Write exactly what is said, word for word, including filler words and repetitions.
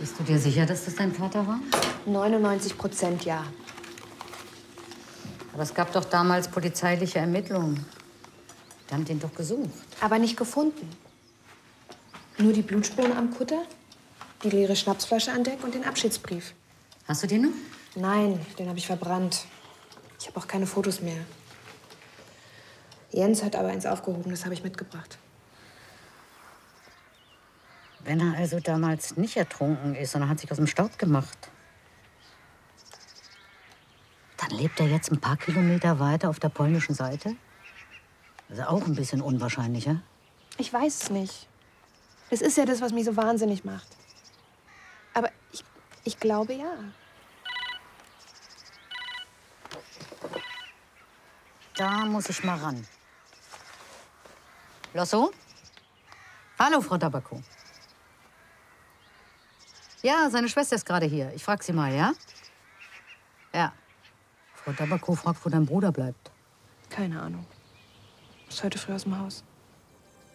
Bist du dir sicher, dass das dein Vater war? neunundneunzig Prozent ja. Aber es gab doch damals polizeiliche Ermittlungen. Die haben den doch gesucht. Aber nicht gefunden. Nur die Blutspuren am Kutter, die leere Schnapsflasche an Deck und den Abschiedsbrief. Hast du den noch? Nein, den habe ich verbrannt. Ich habe auch keine Fotos mehr. Jens hat aber eins aufgehoben, das habe ich mitgebracht. Wenn er also damals nicht ertrunken ist, sondern hat sich aus dem Staub gemacht, dann lebt er jetzt ein paar Kilometer weiter auf der polnischen Seite? Das ist auch ein bisschen unwahrscheinlicher. Ich weiß es nicht. Es ist ja das, was mich so wahnsinnig macht. Aber ich, ich glaube ja. Da muss ich mal ran. Losso? Hallo, Frau Tabako. Ja, seine Schwester ist gerade hier. Ich frag sie mal, ja? Ja. Frau Tabako fragt, wo dein Bruder bleibt. Keine Ahnung. Ist heute früh aus dem Haus.